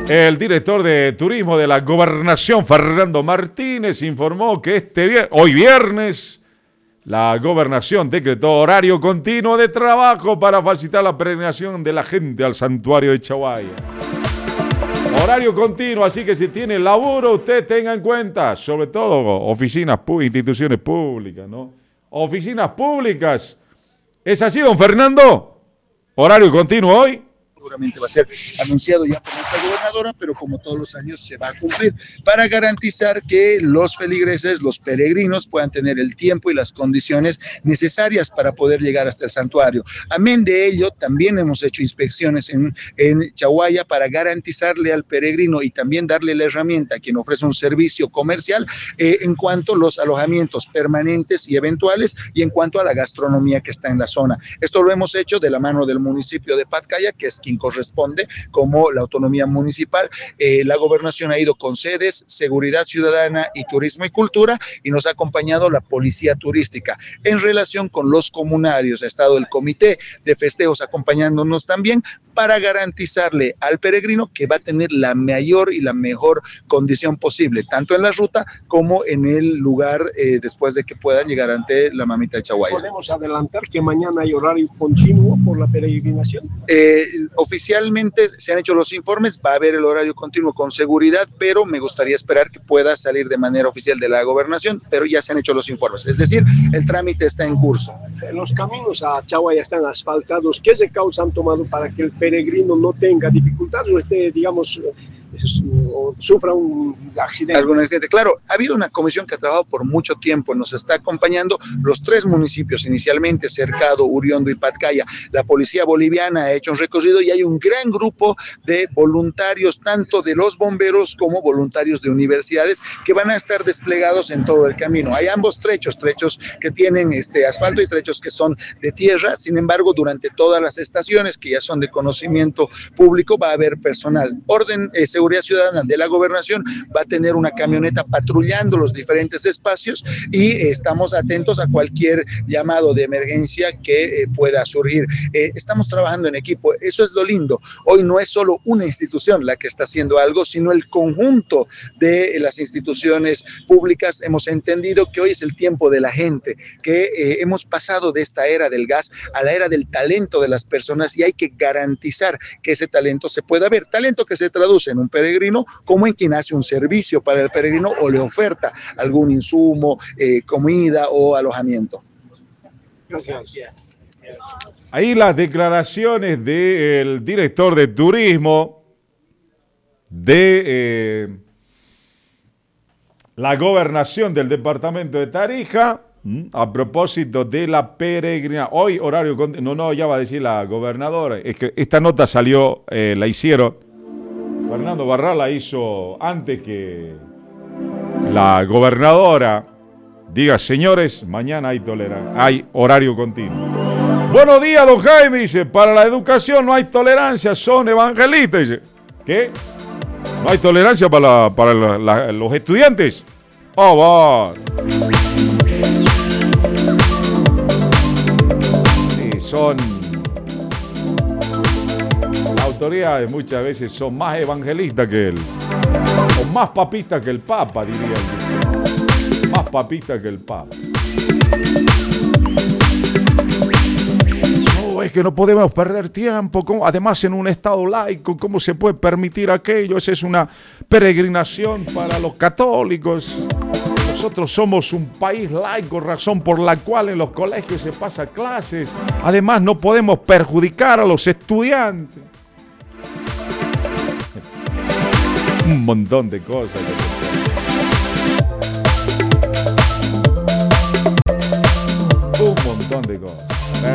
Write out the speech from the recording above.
El director de turismo de la Gobernación, Fernando Martínez, informó que hoy viernes, la Gobernación decretó horario continuo de trabajo para facilitar la peregrinación de la gente al santuario de Chaguaya. Horario continuo, así que si tiene laburo, usted tenga en cuenta, sobre todo oficinas, instituciones públicas, ¿no? Oficinas públicas. ¿Es así, don Fernando? Horario continuo hoy. Seguramente va a ser anunciado ya por nuestra gobernadora, pero como todos los años se va a cumplir para garantizar que los feligreses, los peregrinos puedan tener el tiempo y las condiciones necesarias para poder llegar hasta el santuario. Amén de ello, también hemos hecho inspecciones en Chaguaya para garantizarle al peregrino y también darle la herramienta a quien ofrece un servicio comercial en cuanto a los alojamientos permanentes y eventuales y en cuanto a la gastronomía que está en la zona. Esto lo hemos hecho de la mano del municipio de Patcaya, que es quien corresponde como la autonomía municipal. La gobernación ha ido con sedes, seguridad ciudadana y turismo y cultura, y nos ha acompañado la policía turística. En relación con los comunarios, ha estado el comité de festejos acompañándonos también para garantizarle al peregrino que va a tener la mayor y la mejor condición posible, tanto en la ruta como en el lugar después de que pueda llegar ante la mamita de Chaguaya. ¿Podemos adelantar que mañana hay horario continuo por la peregrinación? Oficialmente se han hecho los informes, va a haber el horario continuo con seguridad, pero me gustaría esperar que pueda salir de manera oficial de la gobernación, pero ya se han hecho los informes, es decir, el trámite está en curso. Los caminos a Chaguaya están asfaltados. ¿Qué recaudos han tomado para que el peregrino no tenga dificultades o esté, digamos, o sufra un accidente? Algún accidente. Claro, ha habido una comisión que ha trabajado por mucho tiempo, nos está acompañando los tres municipios inicialmente, Cercado, Uriondo y Patcaya. La policía boliviana ha hecho un recorrido y hay un gran grupo de voluntarios, tanto de los bomberos como voluntarios de universidades, que van a estar desplegados en todo el camino. Hay ambos trechos que tienen asfalto y trechos que son de tierra. Sin embargo, durante todas las estaciones que ya son de conocimiento público va a haber personal. Seguridad Ciudadana de la Gobernación va a tener una camioneta patrullando los diferentes espacios y estamos atentos a cualquier llamado de emergencia que pueda surgir. Estamos trabajando en equipo, eso es lo lindo. Hoy no es solo una institución la que está haciendo algo, sino el conjunto de las instituciones públicas. Hemos entendido que hoy es el tiempo de la gente, que hemos pasado de esta era del gas a la era del talento de las personas y hay que garantizar que ese talento se pueda ver. Talento que se traduce en un peregrino como en quien hace un servicio para el peregrino o le oferta algún insumo, comida o alojamiento. Gracias. Ahí las declaraciones del director de turismo de la gobernación del departamento de Tarija a propósito de la peregrina. Hoy horario, ya va a decir la gobernadora, es que esta nota salió, la hicieron, Fernando Barral la hizo antes que la gobernadora diga, señores, mañana hay horario continuo. Buenos días, don Jaime, dice, para la educación no hay tolerancia, son evangelistas, dice. ¿Qué? ¿No hay tolerancia para los estudiantes? Oh, va. Sí, son... Las autoridades muchas veces son más evangelistas que él, o más papistas que el Papa, diría yo. Más papistas que el Papa. No, es que no podemos perder tiempo. Además, en un Estado laico, ¿cómo se puede permitir aquello? Esa es una peregrinación para los católicos. Nosotros somos un país laico, razón por la cual en los colegios se pasa clases. Además, no podemos perjudicar a los estudiantes. Un montón de cosas. Un montón de cosas.